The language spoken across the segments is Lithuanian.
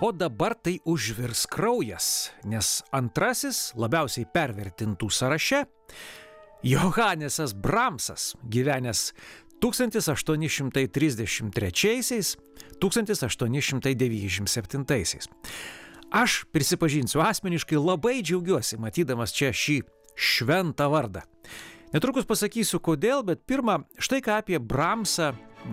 O dabar tai užvirs kraujas, nes antrasis labiausiai pervertintų sąraše Johanesas Bramsas, gyvenęs 1833–1897. Aš prisipažinsiu asmeniškai labai džiaugiuosi matydamas čia šį šventą vardą. Netrukus pasakysiu kodėl, bet pirmą, štai ką apie Bramsą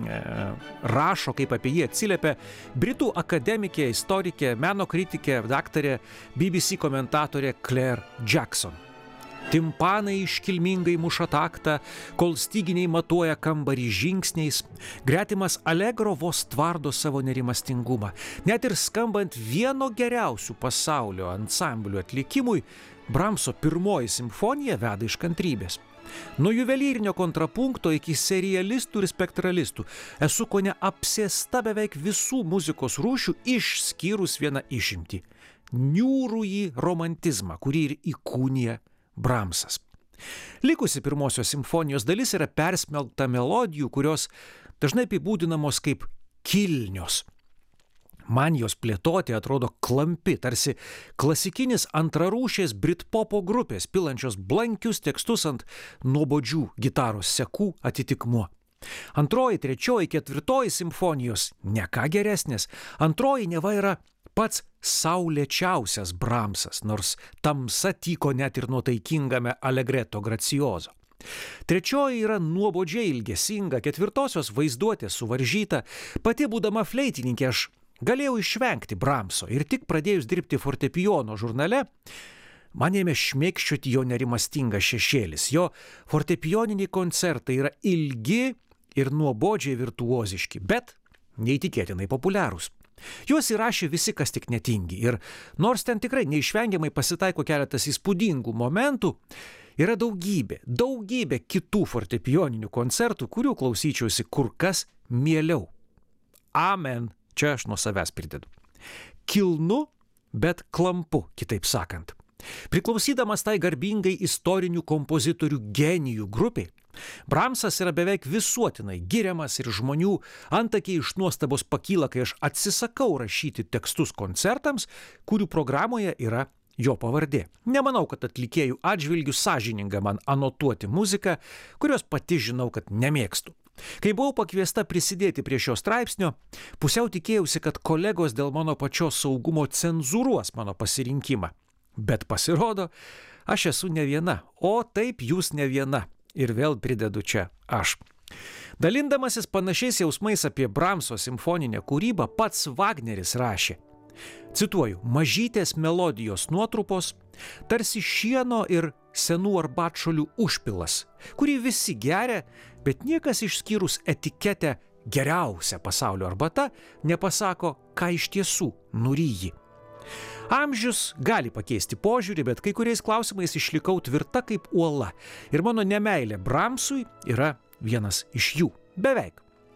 rašo, kaip apie jį atsiliepia britų akademikė, istorikė, meno kritikė, daktarė, BBC komentatorė Claire Jackson. Timpanai iškilmingai muša taktą, kol styginiai matuoja kambarį žingsniais, gretimas Allegro vos tvardo savo nerimastingumą. Net ir skambant vieno geriausių pasaulio ansamblių atlikimui, Bramso pirmoji simfonija veda iš kantrybės. Nuo juvelyrinio kontrapunkto iki serialistų ir spektralistų esu kone apsėsta beveik visų muzikos rūšių išskyrus vieną išimtį – niūrųjį romantizmą, kurį ir įkūnija Bramsas. Likusi pirmosios simfonijos dalis yra persmelkta melodijų, kurios dažnai apibūdinamos kaip kilnios. Man jos plėtotė atrodo klampi, tarsi klasikinis antrarūšės britpopo grupės, pilančios blankius tekstus ant nuobodžių gitaros sekų atitikmuo. Antroji, trečioji, ketvirtoji simfonijos ne ką geresnės. Antroji neva yra pats saulėčiausias Bramsas, nors tamsa tyko net ir nuotaikingame Allegretto gracioso. Trečioji yra nuobodžiai ilgesinga, ketvirtosios vaizduotė suvaržyta. Pati būdama fleitininkė aš galėjau išvengti Bramso ir tik pradėjus dirbti fortepijono žurnale, man ėmė šmėkščioti jo nerimastingas šešėlis. Jo fortepijoniniai koncertai yra ilgi ir nuobodžiai virtuoziški, bet neįtikėtinai populiarūs. Juos įrašė visi, kas tik netingi, ir nors ten tikrai neišvengiamai pasitaiko keletas įspūdingų momentų, yra daugybė kitų fortepijoninių koncertų, kurių klausyčiausi kur kas mieliau. Amen. Čia aš nuo savęs pridedu. Kilnu, bet klampu, kitaip sakant. Priklausydamas tai garbingai istorinių kompozitorių genijų grupiai, Bramsas yra beveik visuotinai giriamas ir žmonių antakiai iš nuostabos pakyla, kai aš atsisakau rašyti tekstus koncertams, kurių programoje yra jo pavardė. Nemanau, kad atlikėjų atžvilgių sąžininga man anotuoti muziką, kurios pati žinau, kad nemėgstu. Kai buvau pakviesta prisidėti prie šio straipsnio, pusiau tikėjausi, kad kolegos dėl mano pačios saugumo cenzūruos mano pasirinkimą. Bet pasirodo, aš esu ne viena, o taip jūs ne viena. Ir vėl pridedu čia aš. Dalindamasis panašiais jausmais apie Bramso simfoninę kūrybą, pats Vagneris rašė. Cituoju, mažytės melodijos nuotrupos, tarsi šieno ir senų arbatšolių užpilas, kurį visi geria, bet niekas išskyrus etiketę geriausia pasaulio arbata nepasako, ką iš tiesų nuryji. Amžius gali pakeisti požiūrį, bet kai kuriais klausimais išlikau tvirta kaip uola ir mano nemeilė Bramsui yra vienas iš jų. Beveik.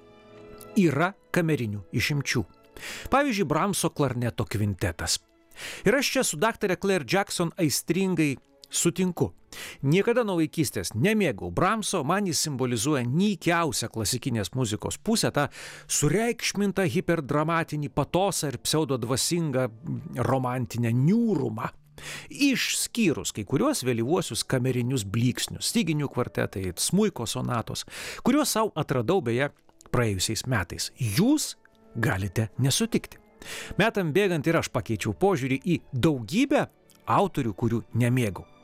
Yra kamerinių išimčių. Pavyzdžiui, Bramso klarneto kvintetas. Ir aš čia su daktare Claire Jackson aistringai sutinku. Niekada nuo vaikystės nemėgau Bramso, man jis simbolizuoja nykiausią klasikinės muzikos pusę, tą sureikšmintą hiperdramatinį patosą ir pseudodvasingą romantinę niūrumą. Išskyrus kai kuriuos vėlyvuosius kamerinius blyksnius, styginių kvartetai, smuiko sonatos, kuriuos savo atradau beje praėjusiais metais. Jūs galite nesutikti. Metam bėgant ir aš pakeičiau požiūrį į daugybę autorių, kurių nemėgau.